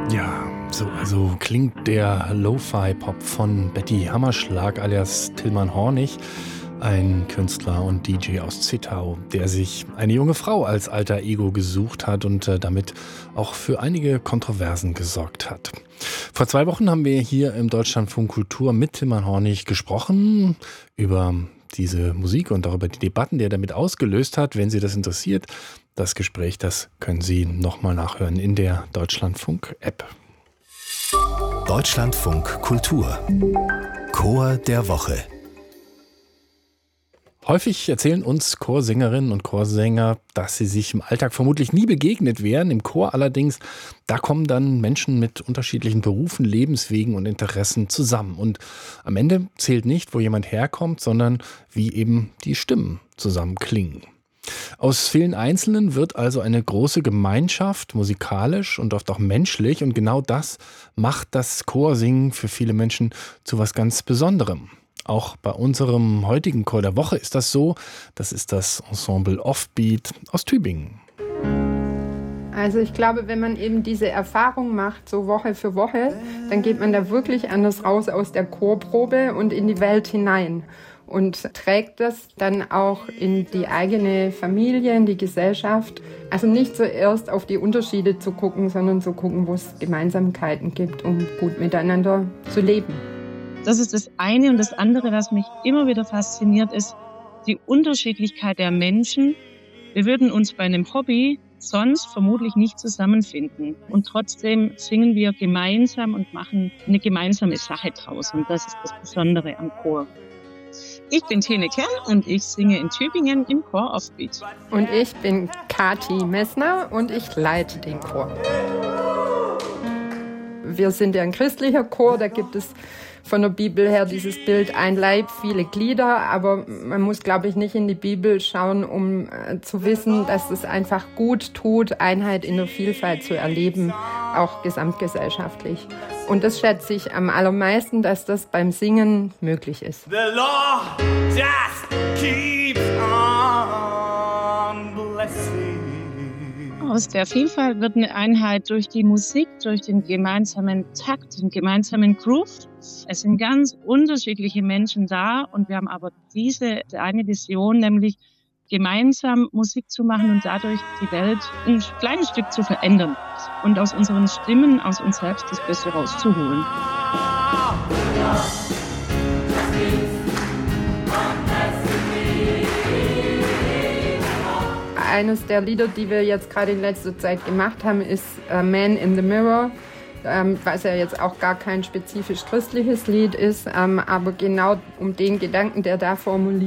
Ja, so klingt der Lo-Fi-Pop von Betty Hammerschlag alias Tilman Hornig, ein Künstler und DJ aus Zittau, der sich eine junge Frau als alter Ego gesucht hat und damit auch für einige Kontroversen gesorgt hat. Vor 2 Wochen haben wir hier im Deutschlandfunk Kultur mit Tilman Hornig gesprochen über diese Musik und darüber die Debatten, die er damit ausgelöst hat. Wenn Sie das interessiert, das Gespräch, das können Sie nochmal nachhören in der Deutschlandfunk-App. Deutschlandfunk Kultur. Chor der Woche. Häufig erzählen uns Chorsängerinnen und Chorsänger, dass sie sich im Alltag vermutlich nie begegnet wären. Im Chor allerdings, da kommen dann Menschen mit unterschiedlichen Berufen, Lebenswegen und Interessen zusammen. Und am Ende zählt nicht, wo jemand herkommt, sondern wie eben die Stimmen zusammen klingen. Aus vielen Einzelnen wird also eine große Gemeinschaft, musikalisch und oft auch menschlich. Und genau das macht das Chorsingen für viele Menschen zu was ganz Besonderem. Auch bei unserem heutigen Chor der Woche ist das so. Das ist das Ensemble Offbeat aus Tübingen. Also ich glaube, wenn man eben diese Erfahrung macht, so Woche für Woche, dann geht man da wirklich anders raus aus der Chorprobe und in die Welt hinein. Und trägt das dann auch in die eigene Familie, in die Gesellschaft. Also nicht zuerst auf die Unterschiede zu gucken, sondern zu gucken, wo es Gemeinsamkeiten gibt, um gut miteinander zu leben. Das ist das eine. Und das andere, was mich immer wieder fasziniert, ist die Unterschiedlichkeit der Menschen. Wir würden uns bei einem Hobby sonst vermutlich nicht zusammenfinden. Und trotzdem singen wir gemeinsam und machen eine gemeinsame Sache draus. Und das ist das Besondere am Chor. Ich bin Tine Kern und ich singe in Tübingen im Chor Offbeat. Und ich bin Kathi Messner und ich leite den Chor. Wir sind ja ein christlicher Chor, da gibt es von der Bibel her dieses Bild ein Leib, viele Glieder, aber man muss, glaube ich, nicht in die Bibel schauen, um zu wissen, dass es einfach gut tut, Einheit in der Vielfalt zu erleben, auch gesamtgesellschaftlich. Und das schätze ich am allermeisten, dass das beim Singen möglich ist. The Lord just keeps on blessing. Aus der Vielfalt wird eine Einheit durch die Musik, durch den gemeinsamen Takt, den gemeinsamen Groove. Es sind ganz unterschiedliche Menschen da und wir haben aber diese eine Vision, nämlich gemeinsam Musik zu machen und dadurch die Welt ein kleines Stück zu verändern und aus unseren Stimmen, aus uns selbst das Beste rauszuholen. Eines der Lieder, die wir jetzt gerade in letzter Zeit gemacht haben, ist Man in the Mirror, was ja jetzt auch gar kein spezifisch christliches Lied ist, aber genau um den Gedanken, der da formuliert